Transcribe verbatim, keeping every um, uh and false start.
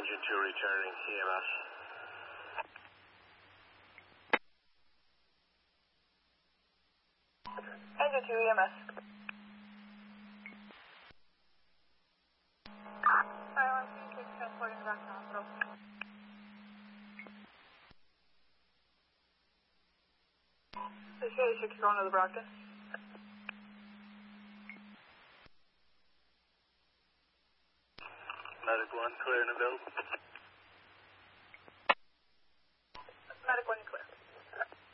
Engine two returning E M S. Engine two E M S. Silence, keep transporting back to hospital. They say you should go into the Brockton. Medic one, clear and available.